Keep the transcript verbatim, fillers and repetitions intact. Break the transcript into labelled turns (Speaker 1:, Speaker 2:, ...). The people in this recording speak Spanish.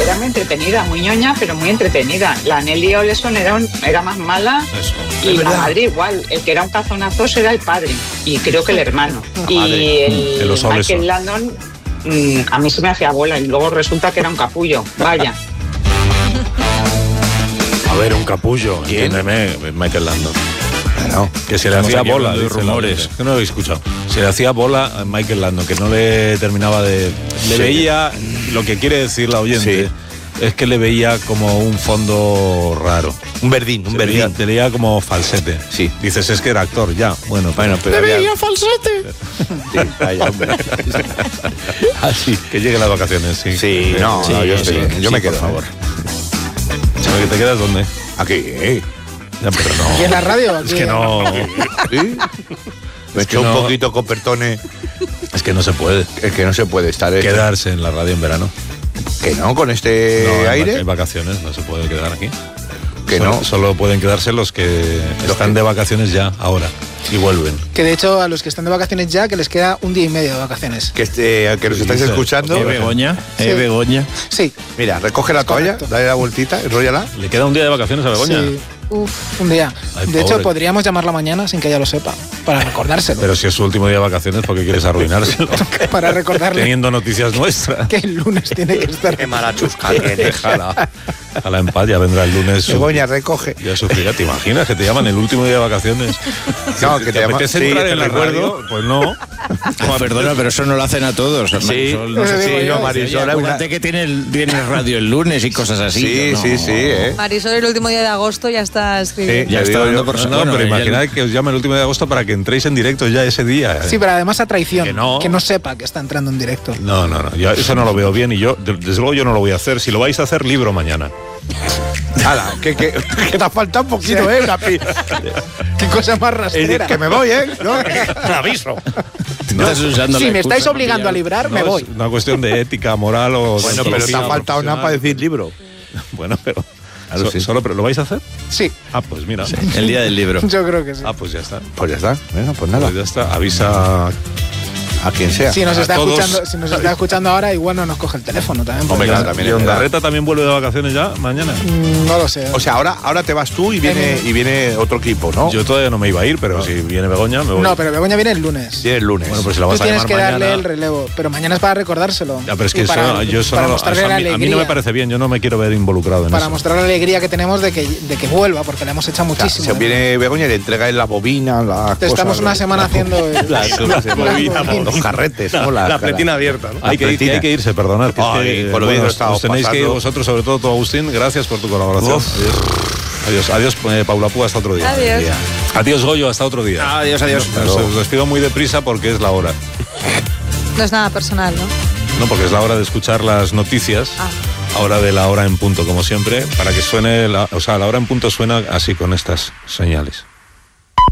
Speaker 1: era muy entretenida, muy ñoña, pero muy entretenida. La Nelly Oleson era, un, era más mala.
Speaker 2: Eso,
Speaker 1: y la madre igual. El que era un cazonazo era el padre. Y creo que el hermano.
Speaker 2: La
Speaker 1: y
Speaker 2: madre,
Speaker 1: el,
Speaker 2: el oso
Speaker 1: Michael
Speaker 2: Oleson.
Speaker 1: Landon, mmm, a mí se me hacía bola. Y luego resulta que era un capullo. Vaya.
Speaker 2: A ver, un capullo.
Speaker 3: ¿Quién?
Speaker 2: Entiéndeme, Michael Landon.
Speaker 3: No,
Speaker 2: que se le
Speaker 3: estamos
Speaker 2: hacía
Speaker 3: aquí
Speaker 2: bola,
Speaker 3: hablando de
Speaker 2: dice
Speaker 3: rumores.
Speaker 2: la- que no lo he escuchado. Se le hacía bola a Michael Landon, que no le terminaba de... Le
Speaker 3: Sí.
Speaker 2: veía, lo que quiere decir la oyente,
Speaker 3: Sí.
Speaker 2: es que le veía como un fondo raro.
Speaker 3: Un verdín, un
Speaker 2: Se
Speaker 3: verdín.
Speaker 2: veía- Te veía como falsete.
Speaker 3: Sí.
Speaker 2: Dices, es que era actor, ya. Bueno,
Speaker 3: Bueno, pero
Speaker 2: Te
Speaker 3: había-
Speaker 2: veía falsete.
Speaker 3: Sí, vaya, hombre.
Speaker 2: Así, que lleguen las vacaciones, sí.
Speaker 3: Sí, no,
Speaker 2: Sí,
Speaker 3: no, yo,
Speaker 2: sí,
Speaker 3: estoy- yo
Speaker 2: sí,
Speaker 3: me quedo.
Speaker 2: por favor. ¿Sabes que te quedas dónde?
Speaker 3: Aquí, ¿eh?
Speaker 2: Ya, pero no.
Speaker 4: ¿Y en la radio?
Speaker 2: Es que no.
Speaker 3: ¿Sí? Me he
Speaker 2: Es que
Speaker 3: hecho
Speaker 2: no.
Speaker 3: un poquito copertone.
Speaker 2: Es que no se puede
Speaker 3: Es que no se puede estar. ¿eh?
Speaker 2: quedarse en la radio en verano.
Speaker 3: Que no, con este
Speaker 2: No, en va-
Speaker 3: aire.
Speaker 2: en vacaciones no se puede quedar aquí.
Speaker 3: Que
Speaker 2: solo,
Speaker 3: no.
Speaker 2: Solo pueden quedarse los que están de vacaciones ya, ahora. Y vuelven.
Speaker 4: Que de hecho a los que están de vacaciones ya, que les queda un día y medio de vacaciones.
Speaker 3: Que, este, que nos estáis
Speaker 2: dices?
Speaker 3: escuchando.
Speaker 2: ¿Eh,
Speaker 5: Begoña?
Speaker 4: Sí.
Speaker 5: ¿Eh, Begoña?
Speaker 4: Sí,
Speaker 3: Mira, recoge la toalla,
Speaker 4: Correcto.
Speaker 3: dale la vueltita, enróllala.
Speaker 2: ¿Le queda un día de vacaciones a Begoña?
Speaker 4: sí. Uf, un día.
Speaker 2: Ay,
Speaker 4: de hecho,
Speaker 2: pobre.
Speaker 4: podríamos llamarla mañana sin que ella lo sepa, para recordárselo.
Speaker 2: Pero si es su último día de vacaciones, ¿por qué quieres arruinárselo?
Speaker 4: para recordarle
Speaker 2: Teniendo noticias nuestras.
Speaker 4: que el lunes tiene que estar.
Speaker 3: Qué mala chusca tiene.
Speaker 2: Déjala. Déjala en paz, ya vendrá el lunes. su-
Speaker 3: Begoña, recoge.
Speaker 2: Ya sufrirá. ¿Te imaginas que te llaman el último día de vacaciones?
Speaker 3: No, que te llama-
Speaker 2: apetece
Speaker 3: sí,
Speaker 2: entrar
Speaker 3: te
Speaker 2: en la
Speaker 3: recuerdo.
Speaker 2: radio? Pues no.
Speaker 5: Oh, perdona, pero eso no lo hacen a todos. Marisol, no sé
Speaker 4: Sí,
Speaker 5: si-
Speaker 4: no,
Speaker 5: Oye,
Speaker 3: Marisol, una-
Speaker 5: acuérdate que tiene, el- tiene radio el lunes y cosas así.
Speaker 3: Sí,
Speaker 5: ¿no?
Speaker 3: sí, sí, ¿eh?
Speaker 6: Marisol, el último día de agosto ya está escribiendo.
Speaker 5: Ya
Speaker 3: Te
Speaker 5: está
Speaker 3: digo
Speaker 5: dando
Speaker 3: yo.
Speaker 5: por
Speaker 2: No,
Speaker 5: bueno,
Speaker 2: pero
Speaker 5: ella-
Speaker 2: imaginad que os llame el último de agosto para que entréis en directo ya ese día.
Speaker 4: Sí, pero además a traición.
Speaker 2: Que no.
Speaker 4: sepa que está entrando en directo.
Speaker 2: No, no, no. Yo eso no lo veo bien y yo, de- desde luego, yo no lo voy a hacer. Si lo vais a hacer, libro mañana.
Speaker 3: Hala, que, que, que te ha faltado un poquito, ¿eh? Una pi-
Speaker 4: Qué cosa más
Speaker 3: Eh,
Speaker 4: rastrera.
Speaker 3: que me voy, ¿eh? ¿No?
Speaker 2: aviso.
Speaker 5: Estás usando
Speaker 4: Si
Speaker 5: la
Speaker 4: me
Speaker 5: excusa,
Speaker 4: estáis
Speaker 5: ¿no?
Speaker 4: obligando a librar, me
Speaker 2: No,
Speaker 4: voy.
Speaker 2: es una cuestión de ética, moral o...
Speaker 3: Bueno,
Speaker 2: de
Speaker 3: pero te ha
Speaker 2: filosofía
Speaker 3: faltado nada para
Speaker 2: profesional.
Speaker 3: decir libro.
Speaker 2: Bueno, pero...
Speaker 3: Claro,
Speaker 2: so-
Speaker 3: sí.
Speaker 2: solo, pero ¿lo vais a hacer?
Speaker 4: Sí,
Speaker 2: Ah, pues mira.
Speaker 5: El día del libro.
Speaker 4: yo creo que sí.
Speaker 2: Ah, pues ya está.
Speaker 3: Pues ya está. Bueno, pues nada.
Speaker 2: Pues ya está. Avisa...
Speaker 3: A quien sea.
Speaker 4: Si nos,
Speaker 2: a
Speaker 4: está
Speaker 2: todos.
Speaker 4: escuchando, si nos está escuchando ahora, igual no nos coge el teléfono también.
Speaker 3: Hombre,
Speaker 4: porque-
Speaker 3: claro, también
Speaker 2: ¿Y
Speaker 3: es verdad.
Speaker 2: Ondarreta también vuelve de vacaciones ya mañana?
Speaker 4: Mm, No lo sé.
Speaker 3: O sea, ahora, ahora te vas tú y viene, y viene otro equipo, ¿no?
Speaker 2: Yo todavía no me iba a ir, pero si viene Begoña me voy.
Speaker 4: no, pero Begoña viene el lunes.
Speaker 3: Viene el lunes.
Speaker 2: Bueno, pues si la
Speaker 4: Tú
Speaker 2: vas a
Speaker 4: tienes
Speaker 2: llamar
Speaker 4: que darle
Speaker 2: mañana...
Speaker 4: el relevo, pero mañana es para recordárselo.
Speaker 2: Ya, pero es que
Speaker 4: Y
Speaker 2: eso,
Speaker 4: para,
Speaker 2: yo eso
Speaker 4: para
Speaker 2: no,
Speaker 4: mostrarle
Speaker 2: eso
Speaker 4: la
Speaker 2: a, mí, a
Speaker 4: alegría,
Speaker 2: mí no me parece bien, yo no me quiero ver involucrado en
Speaker 4: para
Speaker 2: eso.
Speaker 4: mostrar la alegría que tenemos de que, de que vuelva, porque le hemos echado
Speaker 3: O sea,
Speaker 4: muchísimo.
Speaker 3: se viene Begoña y le entrega en la bobina, las
Speaker 4: Estamos
Speaker 3: cosas,
Speaker 4: una
Speaker 3: los-
Speaker 4: semana haciendo el-
Speaker 3: las-
Speaker 4: la-
Speaker 3: las-
Speaker 4: la-
Speaker 3: bobina,
Speaker 4: la-
Speaker 3: los carretes, ¿no?
Speaker 7: La,
Speaker 3: Las-
Speaker 7: la pletina abierta, ¿no?
Speaker 2: Hay que, ir, que hay que irse, perdonad. Que es
Speaker 3: Ay,
Speaker 2: que,
Speaker 3: con lo bien
Speaker 2: bueno,
Speaker 3: que estamos
Speaker 2: os tenéis que ir
Speaker 3: pasando.
Speaker 2: vosotros, sobre todo tú, Agustín. Gracias por tu colaboración.
Speaker 3: Uf.
Speaker 2: Adiós, adiós, adiós eh, Paula Púa, hasta otro día.
Speaker 6: Adiós.
Speaker 2: Adiós, Goyo, hasta otro día.
Speaker 5: Adiós, adiós.
Speaker 2: Os, os despido muy deprisa porque es la hora.
Speaker 6: No es nada personal, ¿no?
Speaker 2: No, porque es la hora de escuchar las noticias.
Speaker 6: Ah.
Speaker 2: Ahora de la hora en punto, como siempre, para que suene, la, o sea, la hora en punto suena así con estas señales.